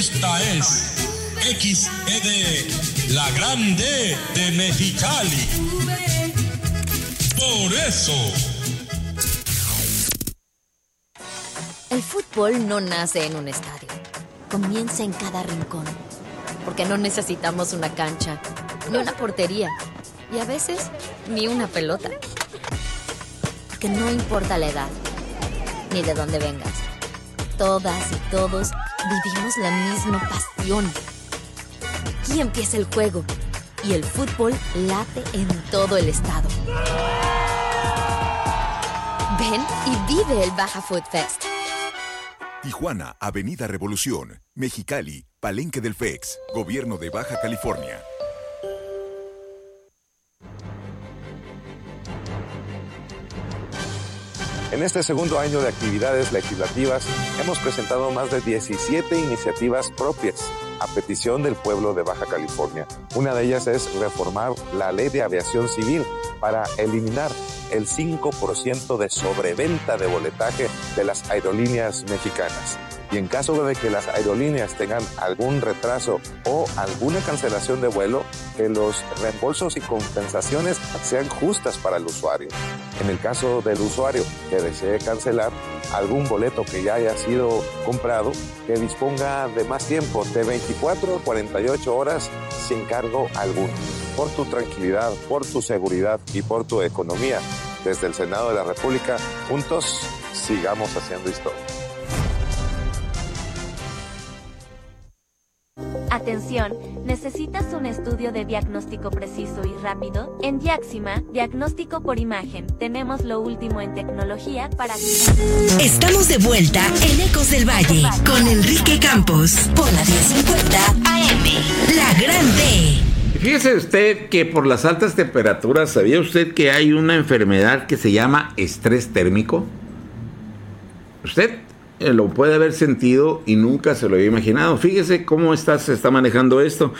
Esta es XED, la grande de Mexicali. Por eso. El fútbol no nace en un estadio. Comienza en cada rincón. Porque no necesitamos una cancha, ni una portería, y a veces ni una pelota. Porque no importa la edad, ni de dónde vengas. Todas y todos vivimos la misma pasión. Aquí empieza el juego y el fútbol late en todo el estado. Ven y vive el Baja Food Fest. Tijuana, Avenida Revolución. Mexicali, Palenque del FEX. Gobierno de Baja California. En este segundo año de actividades legislativas, hemos presentado más de 17 iniciativas propias a petición del pueblo de Baja California. Una de ellas es reformar la Ley de Aviación Civil para eliminar el 5% de sobreventa de boletaje de las aerolíneas mexicanas. Y en caso de que las aerolíneas tengan algún retraso o alguna cancelación de vuelo, que los reembolsos y compensaciones sean justas para el usuario. En el caso del usuario que desee cancelar algún boleto que ya haya sido comprado, que disponga de más tiempo, de 24 a 48 horas sin cargo alguno. Por tu tranquilidad, por tu seguridad y por tu economía, desde el Senado de la República, juntos sigamos haciendo historia. Atención, ¿necesitas un estudio de diagnóstico preciso y rápido? En Diaxima, diagnóstico por imagen, tenemos lo último en tecnología para... Estamos de vuelta en Ecos del Valle con Enrique Campos por la 1050 AM, La Grande. Fíjese usted que por las altas temperaturas, ¿sabía usted que hay una enfermedad que se llama estrés térmico? ¿Usted lo puede haber sentido y nunca se lo había imaginado? Fíjese cómo se está manejando esto.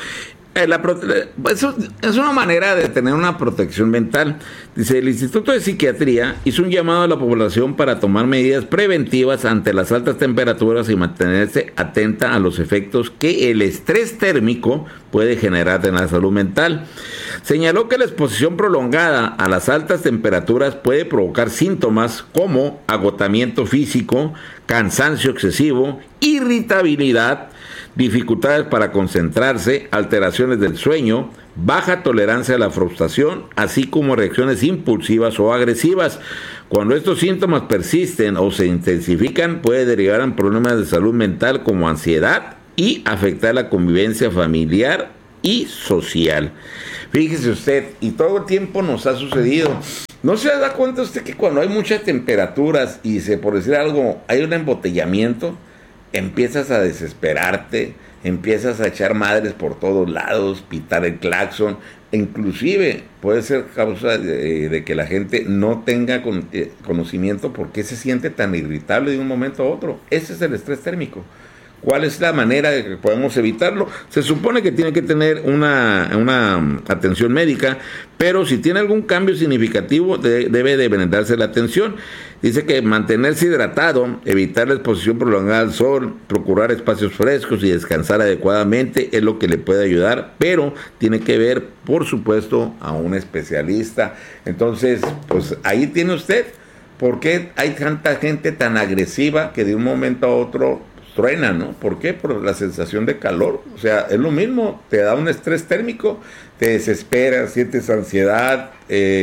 Es una manera de tener una protección mental. Dice, el Instituto de Psiquiatría hizo un llamado a la población para tomar medidas preventivas ante las altas temperaturas y mantenerse atenta a los efectos que el estrés térmico puede generar en la salud mental. Señaló que la exposición prolongada a las altas temperaturas puede provocar síntomas como agotamiento físico, cansancio excesivo, irritabilidad, dificultades para concentrarse, alteraciones del sueño, baja tolerancia a la frustración, así como reacciones impulsivas o agresivas. Cuando estos síntomas persisten o se intensifican, puede derivar en problemas de salud mental como ansiedad y afectar la convivencia familiar y social. Fíjese usted, y todo el tiempo nos ha sucedido. ¿No se da cuenta usted que cuando hay muchas temperaturas y por decir algo, hay un embotellamiento, empiezas a desesperarte, empiezas a echar madres por todos lados, pitar el claxon, inclusive puede ser causa de que la gente no tenga conocimiento por qué se siente tan irritable de un momento a otro? Ese es el estrés térmico. ¿Cuál es la manera de que podemos evitarlo? Se supone que tiene que tener una atención médica, pero si tiene algún cambio significativo debe de brindarse la atención. Dice que mantenerse hidratado, evitar la exposición prolongada al sol, procurar espacios frescos y descansar adecuadamente es lo que le puede ayudar, pero tiene que ver, por supuesto, a un especialista. Entonces, pues ahí tiene usted por qué hay tanta gente tan agresiva que de un momento a otro truena, ¿no? ¿Por qué? Por la sensación de calor. O sea, es lo mismo, te da un estrés térmico, te desesperas, sientes ansiedad,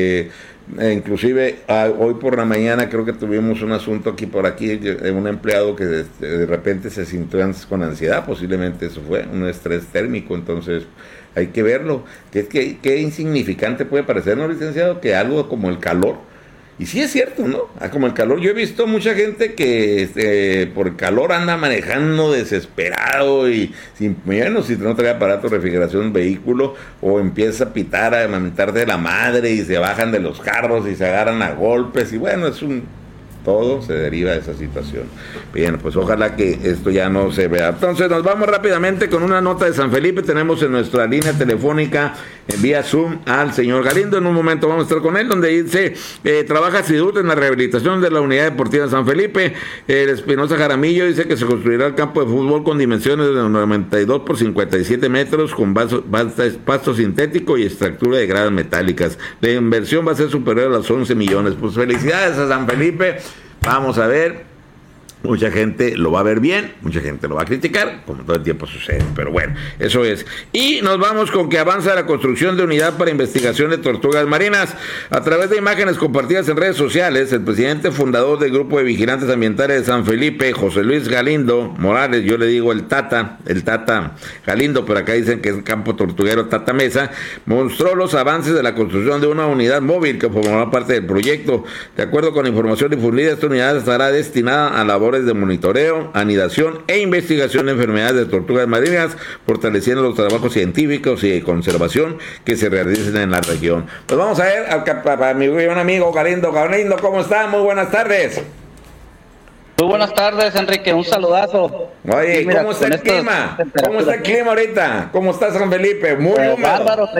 inclusive hoy por la mañana creo que tuvimos un asunto por aquí de un empleado que de repente se sintió con ansiedad, posiblemente eso fue un estrés térmico. Entonces hay que verlo, qué insignificante puede parecer, ¿no, licenciado? Que algo como el calor. Y sí es cierto, ¿no? Como el calor, yo he visto mucha gente que por el calor anda manejando desesperado y si no trae aparato de refrigeración vehículo, o empieza a pitar, a mentar de la madre y se bajan de los carros y se agarran a golpes y bueno, todo se deriva de esa situación. Bien, pues ojalá que esto ya no se vea. Entonces nos vamos rápidamente con una nota de San Felipe. Tenemos en nuestra línea telefónica vía Zoom al señor Galindo. En un momento vamos a estar con él, donde dice, trabaja Sidut en la rehabilitación de la Unidad Deportiva San Felipe. Espinosa Jaramillo dice que se construirá el campo de fútbol con dimensiones de 92 por 57 metros, con pasto sintético y estructura de gradas metálicas. La inversión va a ser superior a los 11 millones. Pues felicidades a San Felipe. Vamos a ver. Mucha gente lo va a ver bien, mucha gente lo va a criticar, como todo el tiempo sucede, pero bueno, eso es. Y nos vamos con que avanza la construcción de unidad para investigación de tortugas marinas. A través de imágenes compartidas en redes sociales, el presidente fundador del Grupo de Vigilantes Ambientales de San Felipe, José Luis Galindo Morales, yo le digo el Tata Galindo, pero acá dicen que es campo tortuguero Tata Mesa, mostró los avances de la construcción de una unidad móvil que formará parte del proyecto. De acuerdo con la información difundida, esta unidad estará destinada a labores de monitoreo, anidación e investigación de enfermedades de tortugas marinas, fortaleciendo los trabajos científicos y de conservación que se realicen en la región. Pues vamos a ver a mi buen amigo Galindo. Galindo, ¿cómo está? Muy buenas tardes. Muy buenas tardes, Enrique, un saludazo. Oye, mira, ¿cómo está el clima? ¿Cómo está el clima ahorita? ¿Cómo está San Felipe? Muy húmedo. Bárbaro,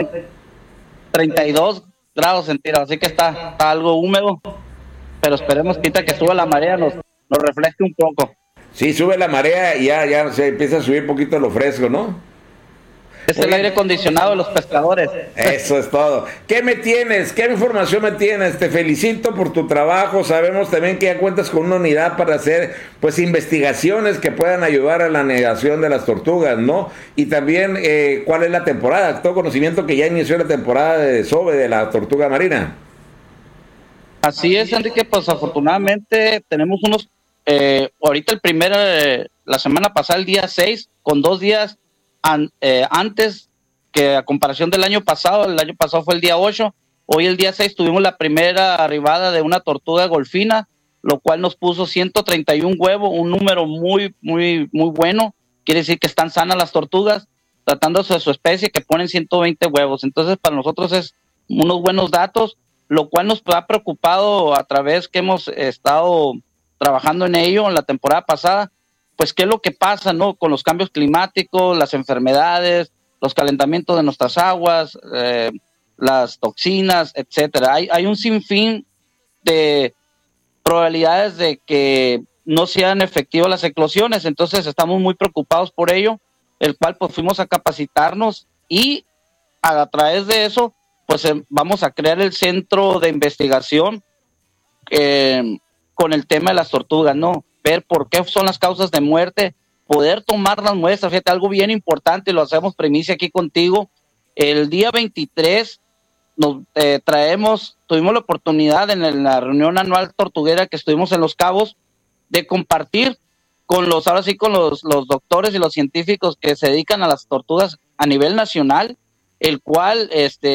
32 grados centígrados, así que está algo húmedo, pero esperemos que ahorita que suba la marea nos refresque un poco. Sí, sube la marea y ya se empieza a subir un poquito lo fresco, ¿no? Es el aire acondicionado de los pescadores. Eso es todo. ¿Qué me tienes? ¿Qué información me tienes? Te felicito por tu trabajo. Sabemos también que ya cuentas con una unidad para hacer pues investigaciones que puedan ayudar a la negación de las tortugas, ¿no? Y también ¿cuál es la temporada? Todo conocimiento que ya inició la temporada de desove de la tortuga marina. Así es, Enrique, pues afortunadamente tenemos unos, ahorita la semana pasada, el día 6, con 2 días antes que a comparación del año pasado. El año pasado fue el día 8, hoy el día 6 tuvimos la primera arribada de una tortuga golfina, lo cual nos puso 131 huevos, un número muy, muy, muy bueno. Quiere decir que están sanas las tortugas, tratándose de su especie, que ponen 120 huevos. Entonces para nosotros es unos buenos datos, lo cual nos ha preocupado a través que hemos estado trabajando en ello en la temporada pasada, pues qué es lo que pasa, ¿no? Con los cambios climáticos, las enfermedades, los calentamientos de nuestras aguas, las toxinas, etcétera. Hay un sinfín de probabilidades de que no sean efectivas las eclosiones, entonces estamos muy preocupados por ello, el cual pues fuimos a capacitarnos y a través de eso pues vamos a crear el centro de investigación con el tema de las tortugas, ¿no? Ver por qué son las causas de muerte, poder tomar las muestras. Fíjate, algo bien importante, lo hacemos primicia aquí contigo. El día 23 tuvimos la oportunidad en la reunión anual tortuguera que estuvimos en Los Cabos de compartir con los doctores y los científicos que se dedican a las tortugas a nivel nacional, el cual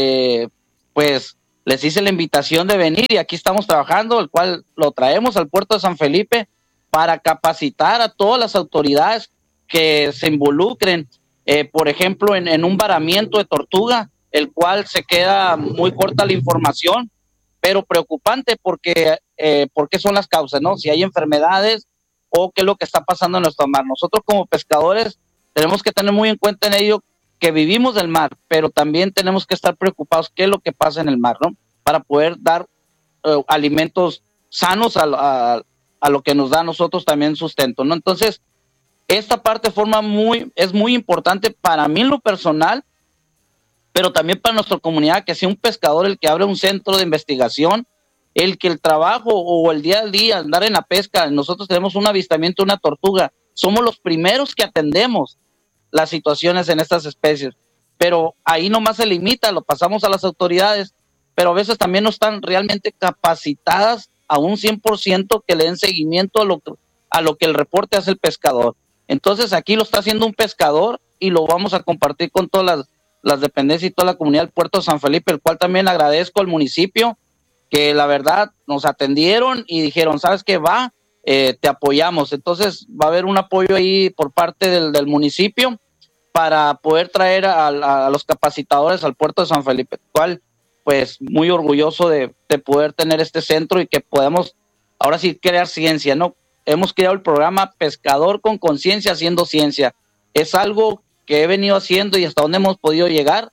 pues les hice la invitación de venir y aquí estamos trabajando, el cual lo traemos al puerto de San Felipe para capacitar a todas las autoridades que se involucren, por ejemplo, en un varamiento de tortuga, el cual se queda muy corta la información, pero preocupante porque son las causas, ¿no? Si hay enfermedades o qué es lo que está pasando en nuestro mar. Nosotros como pescadores tenemos que tener muy en cuenta en ello que vivimos del mar, pero también tenemos que estar preocupados qué es lo que pasa en el mar, ¿no? Para poder dar alimentos sanos a lo que nos da a nosotros también sustento, ¿no? Entonces, esta parte es muy importante para mí en lo personal, pero también para nuestra comunidad, que sea un pescador el que abre un centro de investigación, el que el trabajo o el día a día, andar en la pesca, nosotros tenemos un avistamiento de una tortuga, somos los primeros que atendemos las situaciones en estas especies, pero ahí nomás se limita, lo pasamos a las autoridades, pero a veces también no están realmente capacitadas a un 100% que le den seguimiento a lo que el reporte hace el pescador. Entonces aquí lo está haciendo un pescador y lo vamos a compartir con todas las dependencias y toda la comunidad del puerto de San Felipe, el cual también agradezco al municipio, que la verdad nos atendieron y dijeron, ¿sabes qué? Te apoyamos. Entonces va a haber un apoyo ahí por parte del municipio para poder traer a los capacitadores al puerto de San Felipe, cual pues muy orgulloso de poder tener este centro y que podamos ahora sí crear ciencia, ¿no? Hemos creado el programa Pescador con Conciencia Haciendo Ciencia. Es algo que he venido haciendo y hasta dónde hemos podido llegar,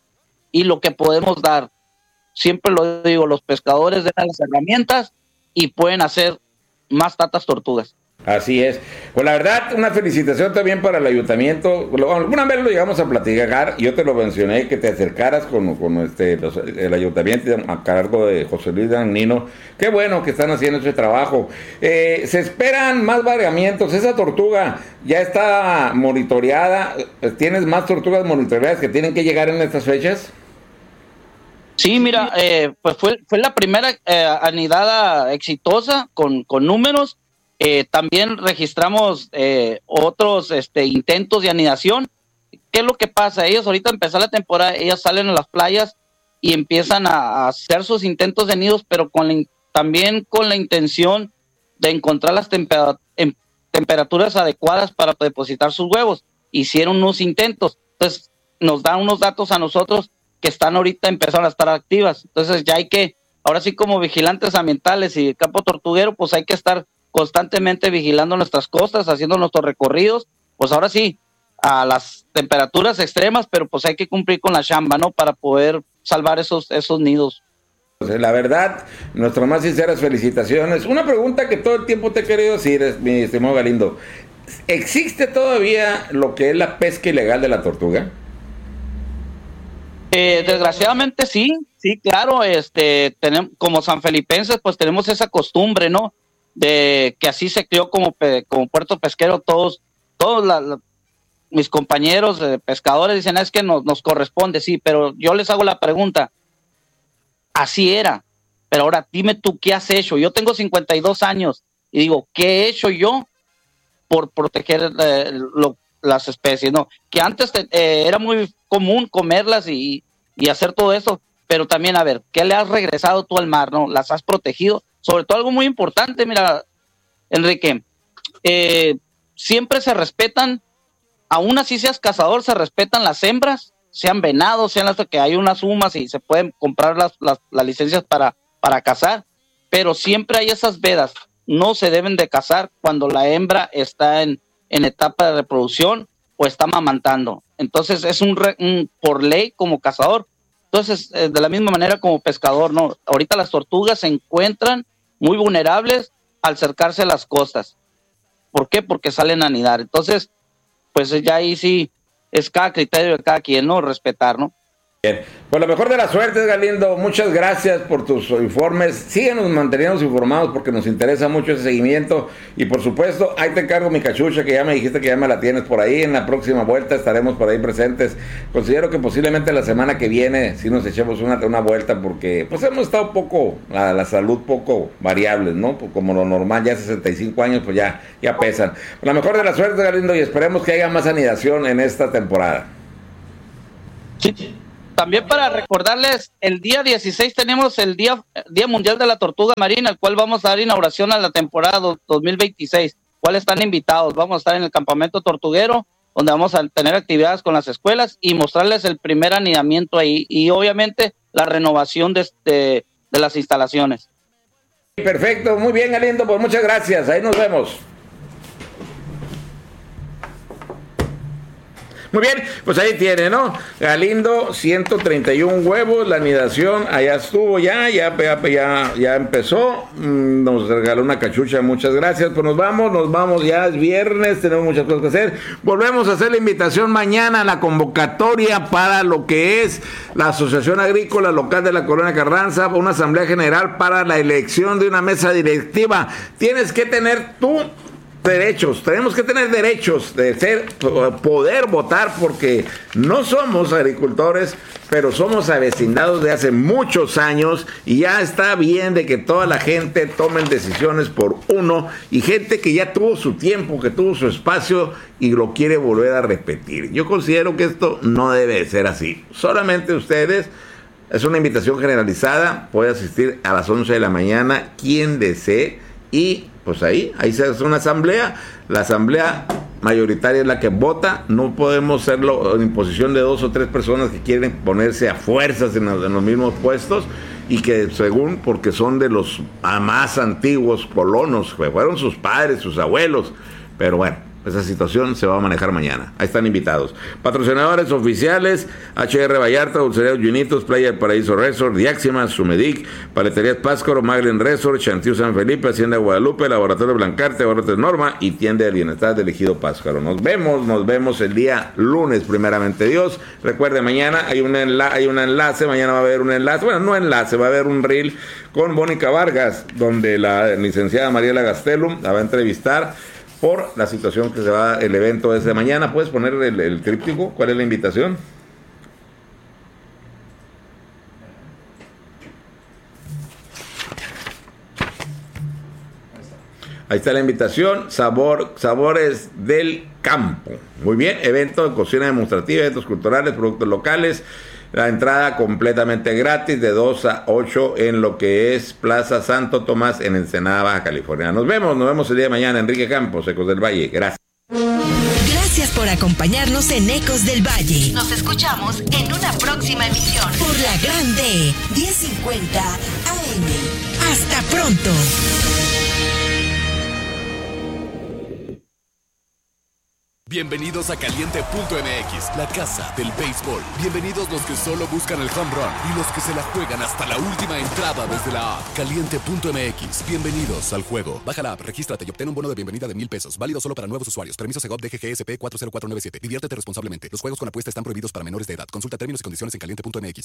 y lo que podemos dar. Siempre lo digo, los pescadores dejan las herramientas y pueden hacer más tantas tortugas. Así es. Pues la verdad, una felicitación también para el ayuntamiento. Alguna vez lo llegamos a platicar, yo te lo mencioné, que te acercaras con el ayuntamiento a cargo de José Luis Dagnino. Qué bueno que están haciendo ese trabajo. Se esperan más variamientos. Esa tortuga ya está monitoreada. ¿Tienes más tortugas monitoreadas que tienen que llegar en estas fechas? Sí, mira, pues fue la primera anidada exitosa con números. También registramos otros intentos de anidación. ¿Qué es lo que pasa? Ellos ahorita empezó la temporada, ellos salen a las playas y empiezan a hacer sus intentos de nidos, pero también con la intención de encontrar las temperaturas adecuadas para depositar sus huevos. Hicieron unos intentos, entonces nos dan unos datos a nosotros que están ahorita empezaron a estar activas. Entonces ya hay que, ahora sí como vigilantes ambientales y campo tortuguero, pues hay que estar constantemente vigilando nuestras costas, haciendo nuestros recorridos, pues ahora sí, a las temperaturas extremas, pero pues hay que cumplir con la chamba, ¿no? Para poder salvar esos nidos. La verdad, nuestras más sinceras felicitaciones. Una pregunta que todo el tiempo te he querido decir, mi estimado Galindo. ¿Existe todavía lo que es la pesca ilegal de la tortuga? Desgraciadamente sí, claro, tenemos, como sanfelipenses, pues tenemos esa costumbre, ¿no? De que así se crió como puerto pesquero, todos mis compañeros pescadores dicen, es que nos corresponde, sí, pero yo les hago la pregunta, así era, pero ahora dime tú, ¿qué has hecho? Yo tengo 52 años y digo, ¿qué he hecho yo por proteger las especies? No, que antes era muy común comerlas y hacer todo eso, pero también, a ver, ¿qué le has regresado tú al mar? ¿No? ¿Las has protegido? Sobre todo algo muy importante, mira, Enrique, siempre se respetan, aún así seas cazador, se respetan las hembras, sean venados, sean las que hay unas sumas y se pueden comprar las licencias para cazar, pero siempre hay esas vedas, no se deben de cazar cuando la hembra está en etapa de reproducción o está amamantando. Entonces es por ley como cazador. Entonces, de la misma manera como pescador, ¿no? Ahorita las tortugas se encuentran muy vulnerables al acercarse a las costas. ¿Por qué? Porque salen a anidar. Entonces, pues ya ahí sí es cada criterio de cada quien, ¿no? Respetar, ¿no? Bien, pues lo mejor de la suerte, Galindo. Muchas gracias por tus informes. Síguenos manteniendo informados porque nos interesa mucho ese seguimiento. Y por supuesto, ahí te encargo mi cachucha, que ya me dijiste que ya me la tienes por ahí. En la próxima vuelta estaremos por ahí presentes. Considero que posiblemente la semana que viene sí nos echemos una vuelta porque pues hemos estado poco, la salud poco variables, ¿no? Pues como lo normal, ya 65 años, pues ya pesan. La mejor de la suerte, Galindo, y esperemos que haya más anidación en esta temporada. Sí. También para recordarles, el día 16 tenemos el Día Mundial de la Tortuga Marina, el cual vamos a dar inauguración a la temporada 2026, cual están invitados. Vamos a estar en el campamento tortuguero, donde vamos a tener actividades con las escuelas y mostrarles el primer anidamiento ahí y obviamente la renovación de las instalaciones. Perfecto, muy bien, Galindo, pues muchas gracias, ahí nos vemos. Muy bien, pues ahí tiene, ¿no? Galindo, 131 huevos, la anidación, allá estuvo ya empezó, nos regaló una cachucha, muchas gracias, pues nos vamos, ya es viernes, tenemos muchas cosas que hacer, volvemos a hacer la invitación mañana a la convocatoria para lo que es la Asociación Agrícola Local de la Colonia Carranza, una asamblea general para la elección de una mesa directiva. Tienes que tener tenemos que tener derechos de poder votar porque no somos agricultores, pero somos avecindados de hace muchos años y ya está bien de que toda la gente tome decisiones por uno y gente que ya tuvo su tiempo, que tuvo su espacio y lo quiere volver a repetir. Yo considero que esto no debe ser así. Solamente ustedes, es una invitación generalizada, puede asistir a las 11 de la mañana quien desee y pues ahí se hace una asamblea, la asamblea mayoritaria es la que vota, no podemos hacerlo en imposición de 2 o 3 personas que quieren ponerse a fuerzas en los mismos puestos y que porque son de los más antiguos colonos, que fueron sus padres, sus abuelos, pero bueno, esa situación se va a manejar mañana. Ahí están invitados. Patrocinadores oficiales: HR Vallarta, Dulcería Junitos, Playa del Paraíso Resort, Diáxima, Sumedic, Paleterías Páscaro, Maglen Resort, Chantiu San Felipe, Hacienda Guadalupe, Laboratorio Blancarte, Laboratorios Norma y Tienda del Bienestar del Ejido Páscaro. Nos vemos el día lunes, primeramente Dios. Recuerde, mañana hay un enlace, mañana va a haber un enlace, bueno, no enlace, va a haber un reel con Mónica Vargas, donde la licenciada Mariela Gastelum la va a entrevistar por la situación que se va el evento ese mañana. ¿Puedes poner el tríptico? ¿Cuál es la invitación? Ahí está la invitación, Sabores del Campo. Muy bien, evento de cocina demostrativa, eventos culturales, productos locales. La entrada completamente gratis de 2 a 8 en lo que es Plaza Santo Tomás en Ensenada, Baja California. Nos vemos el día de mañana. Enrique Campos, Ecos del Valle. Gracias. Gracias por acompañarnos en Ecos del Valle. Nos escuchamos en una próxima emisión por la Grande 1050 AM. Hasta pronto. Bienvenidos a Caliente.mx, la casa del béisbol. Bienvenidos los que solo buscan el home run y los que se la juegan hasta la última entrada desde la app. Caliente.mx, bienvenidos al juego. Baja la app, regístrate y obtén un bono de bienvenida de $1,000. Válido solo para nuevos usuarios. Permiso Segov DGGSP 40497. Diviértete responsablemente. Los juegos con apuesta están prohibidos para menores de edad. Consulta términos y condiciones en Caliente.mx.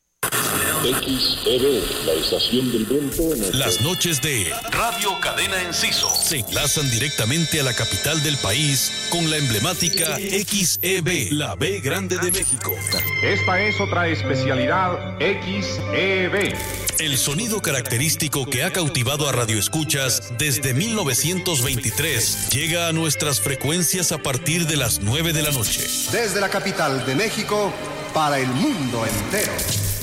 XEB, la estación del viento. Las noches de Radio Cadena Enciso se enlazan directamente a la capital del país con la emblemática XEB, la B Grande de México. Esta es otra especialidad XEB. El sonido característico que ha cautivado a radioescuchas desde 1923 llega a nuestras frecuencias a partir de las 9 de la noche. Desde la capital de México para el mundo entero.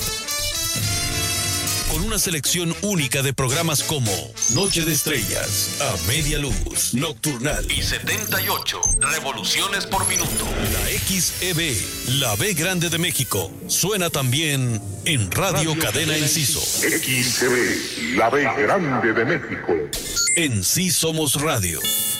Con una selección única de programas como Noche de Estrellas, A Media Luz, Nocturnal y 78 revoluciones por minuto. La XEB, la B Grande de México, suena también en Radio Cadena Enciso. XEB, la B Grande de México. En Sí Somos Radio.